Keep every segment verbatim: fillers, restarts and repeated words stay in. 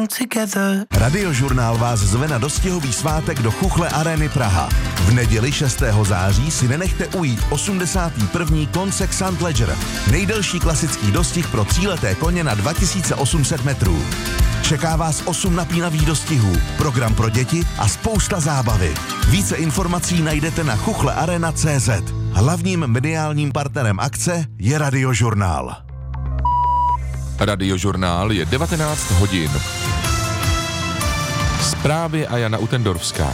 Radiožurnál vás zve na dostihový svátek do Chuchle Areny Praha. V neděli šestého září si nenechte ujít osmdesátý první koncert Xant Ledger, nejdelší klasický dostih pro tříleté koně na dva tisíce osm set metrů. Čeká vás osm napínavých dostihů, program pro děti a spousta zábavy. Více informací najdete na chuchlearena tečka cé zet. Hlavním mediálním partnerem akce je Radiožurnál. Radiožurnál je devatenáct hodin. Zprávy a Jana Utendorfská.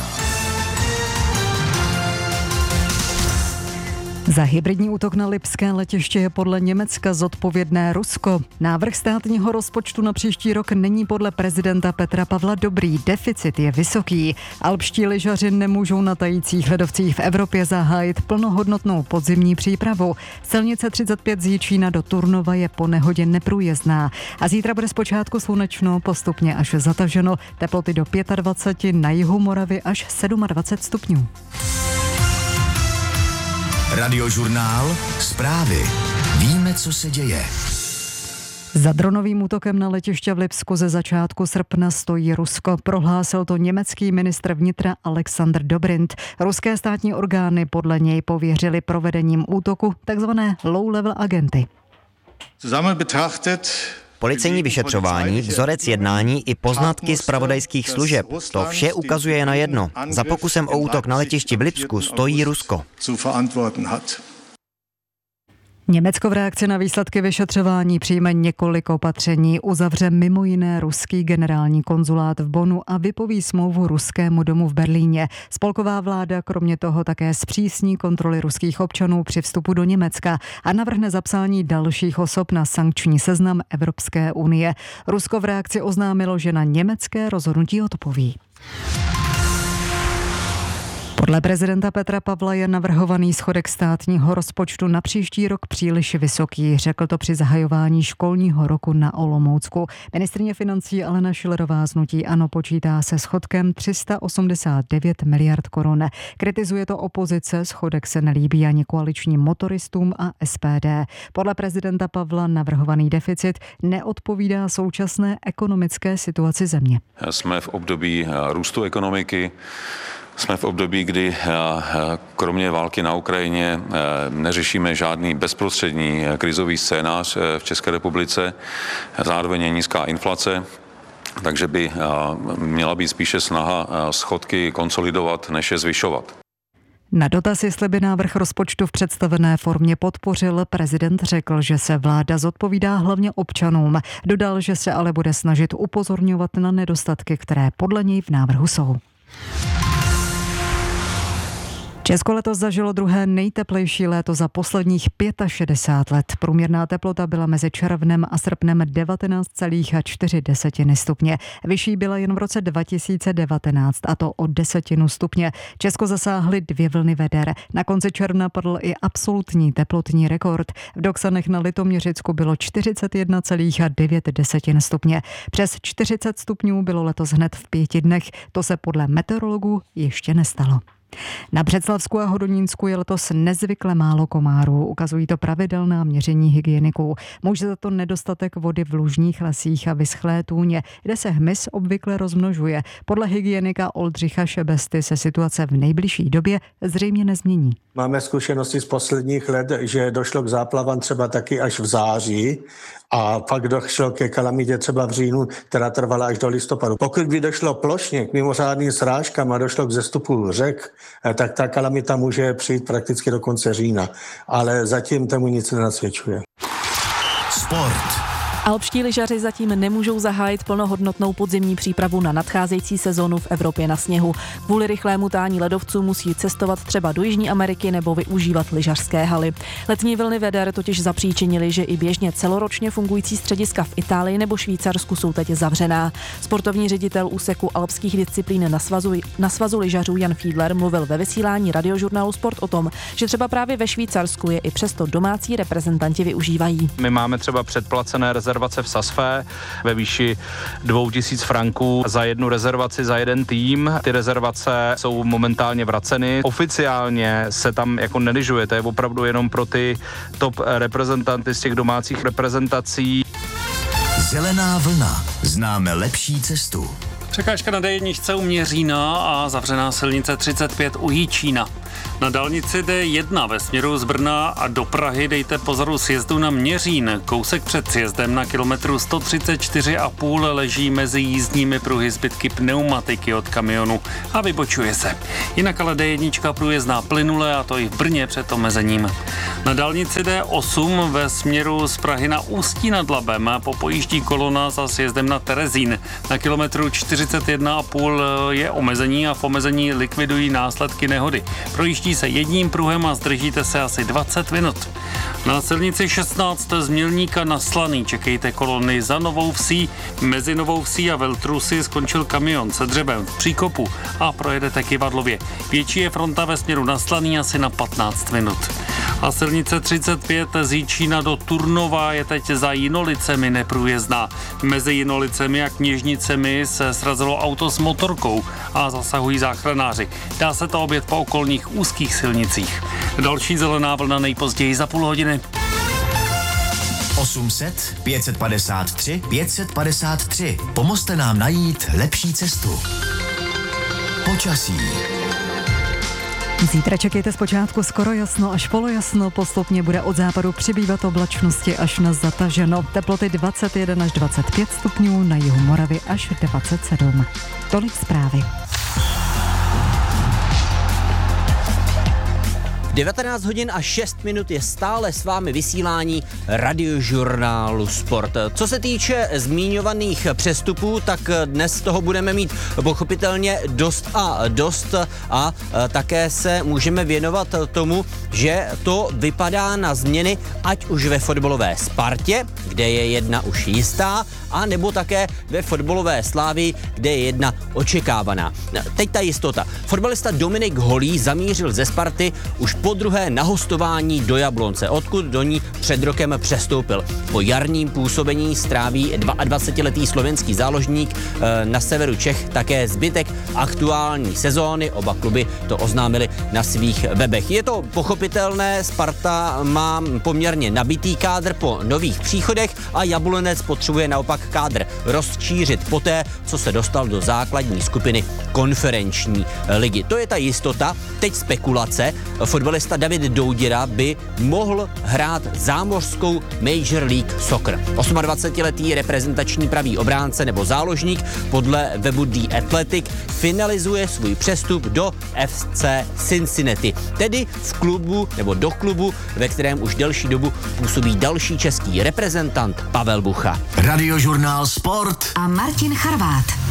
Za hybridní útok na lipské letiště je podle Německa zodpovědné Rusko. Návrh státního rozpočtu na příští rok není podle prezidenta Petra Pavla dobrý, deficit je vysoký. Alpští lyžaři nemůžou na tajících ledovcích v Evropě zahájit plnohodnotnou podzimní přípravu. Silnice třicet pět z Jičína do Turnova je po nehodě neprůjezdná. A zítra bude zpočátku slunečno, postupně až zataženo, teploty do dvacet pět, na jihu Moravy až dvacet sedm stupňů. Radiožurnál, zprávy. Víme, co se děje. Za dronovým útokem na letiště v Lipsku ze začátku srpna stojí Rusko. Prohlásil to německý ministr vnitra Alexander Dobrindt. Ruské státní orgány podle něj pověřili provedením útoku takzvané low-level agenty. Zusammen betrachtet Policejní vyšetřování, vzorec jednání i poznatky zpravodajských služeb. To vše ukazuje na jedno. Za pokusem o útok na letišti v Lipsku stojí Rusko. Německo v reakci na výsledky vyšetřování přijme několik opatření, uzavře mimo jiné ruský generální konzulát v Bonnu a vypoví smlouvu ruskému domu v Berlíně. Spolková vláda kromě toho také zpřísní kontroly ruských občanů při vstupu do Německa a navrhne zapsání dalších osob na sankční seznam Evropské unie. Rusko v reakci oznámilo, že na německé rozhodnutí odpoví. Podle prezidenta Petra Pavla je navrhovaný schodek státního rozpočtu na příští rok příliš vysoký, řekl to při zahajování školního roku na Olomoucku. Ministryně financí Alena Schillerová z hnutí ANO počítá se schodkem tři sta osmdesát devět miliard korun. Kritizuje to opozice, schodek se nelíbí ani koaličním motoristům a S P D. Podle prezidenta Pavla navrhovaný deficit neodpovídá současné ekonomické situaci země. Jsme v období růstu ekonomiky. Jsme v období, kdy kromě války na Ukrajině neřešíme žádný bezprostřední krizový scénář v České republice. Zároveň je nízká inflace, takže by měla být spíše snaha schodky konsolidovat, než je zvyšovat. Na dotaz, jestli by návrh rozpočtu v představené formě podpořil, prezident řekl, že se vláda zodpovídá hlavně občanům. Dodal, že se ale bude snažit upozorňovat na nedostatky, které podle něj v návrhu jsou. Česko letos zažilo druhé nejteplejší léto za posledních šedesát pět let. Průměrná teplota byla mezi červnem a srpnem devatenáct celá čtyři stupně. Vyšší byla jen v roce dva tisíce devatenáct, a to o desetinu stupně. Česko zasáhly dvě vlny veder. Na konci června padl i absolutní teplotní rekord. V Doksanech na Litoměřicku bylo čtyřicet jedna celá devět stupně. Přes čtyřicet stupňů bylo letos hned v pěti dnech. To se podle meteorologů ještě nestalo. Na Břeclavsku a Hodonínsku je letos nezvykle málo komárů, ukazují to pravidelná měření hygieniků. Může za to nedostatek vody v lužních lesích a vyschlé tůně, kde se hmyz obvykle rozmnožuje. Podle hygienika Oldřicha Šebesty se situace v nejbližší době zřejmě nezmění. Máme zkušenosti z posledních let, že došlo k záplavám třeba taky až v září a pak došlo ke kalamitě třeba v říjnu, která trvala až do listopadu. Pokud by došlo plošně k mimořádným srážkám a došlo k zestupu řek, tak ta kalamita může přijít prakticky do konce října, ale zatím tomu nic nenasvědčuje. Sport. Alpští lyžaři zatím nemůžou zahájit plnohodnotnou podzimní přípravu na nadcházející sezónu v Evropě na sněhu. Kvůli rychlému tání ledovců musí cestovat třeba do Jižní Ameriky nebo využívat lyžařské haly. Letní vlny veder totiž zapříčinily, že i běžně celoročně fungující střediska v Itálii nebo Švýcarsku jsou teď zavřená. Sportovní ředitel úseku alpských disciplín na svazu, na svazu lyžařů Jan Fiedler mluvil ve vysílání radiožurnálu Sport o tom, že třeba právě ve Švýcarsku je i přesto domácí reprezentanti využívají. My máme třeba předplacené rezervace v Sasfé ve výši dvou tisíc franků za jednu rezervaci za jeden tým. Ty rezervace jsou momentálně vraceny. Oficiálně se tam jako nelyžuje, to je opravdu jenom pro ty top reprezentanty z těch domácích reprezentací. Zelená vlna. Známe lepší cestu. Překážka na dé jedna u Měřína a zavřená silnice třicet pět u Jičína. Na dálnici dé jedna ve směru z Brna a do Prahy dejte pozor u sjezdu na Měřín. Kousek před sjezdem na kilometru sto třicet čtyři a půl leží mezi jízdními pruhy zbytky pneumatiky od kamionu a vybočuje se. Jinak ale dé jedna průjezdná plynule, a to i v Brně před omezením. Na dálnici dé osm ve směru z Prahy na Ústí nad Labem popojíždí kolona za sjezdem na Terezín. Na kilometru čtyřicet jedna a půl je omezení a v omezení likvidují následky nehody. Projíždí se jedním pruhem a zdržíte se asi dvacet minut. Na silnici šestnáct z Mělníka na Slaný čekejte kolony za Novou Vsí. Mezi Novou Vsí a Veltrusy skončil kamion se dřebem v příkopu a projedete Kyvadlově. Větší je fronta ve směru na Slaný asi na patnáct minut. A silnice třicet pět z Jičína do Turnova je teď za Jinolicemi neprůjezdná. Mezi Jinolicemi a Kněžnicemi se srazilo auto s motorkou a zasahují záchranáři. Dá se to objet po okolních úzkých silnicích. Další zelená vlna nejpozději za půl hodiny. osm set pět padesát tři pět padesát tři. Pomozte nám najít lepší cestu. Počasí. Zítra čekejte zpočátku skoro jasno až polojasno, postupně bude od západu přibývat oblačnosti až na zataženo. Teploty dvacet jedna až dvacet pět stupňů, na jihu Moravy až dvacet sedm. Tolik zprávy. devatenáct hodin a šest minut je stále s vámi vysílání Radiožurnálu Sport. Co se týče zmiňovaných přestupů, tak dnes toho budeme mít pochopitelně dost a dost a také se můžeme věnovat tomu, že to vypadá na změny ať už ve fotbalové Spartě, kde je jedna už jistá, a nebo také ve fotbalové Slávii, kde je jedna očekávaná. Teď ta jistota. Fotbalista Dominik Holý zamířil ze Sparty už po druhé na hostování do Jablonce, odkud do ní před rokem přestoupil. Po jarním působení stráví dvacetiletý slovenský záložník na severu Čech také zbytek aktuální sezóny. Oba kluby to oznámili na svých webech. Je to pochopitelné, Sparta má poměrně nabitý kádr po nových příchodech a Jablonec potřebuje naopak kádr rozšířit poté, co se dostal do základní skupiny konferenční ligy. To je ta jistota. Teď spekulace. Fotbalista David Douděra by mohl hrát zámořskou Major League Soccer. dvacetiosmiletý reprezentační pravý obránce nebo záložník podle webu The Athletic finalizuje svůj přestup do F C Cincinnati, tedy v klubu nebo do klubu, ve kterém už delší dobu působí další český reprezentant Pavel Bucha. Radiožurnál Sport a Martin Charvát.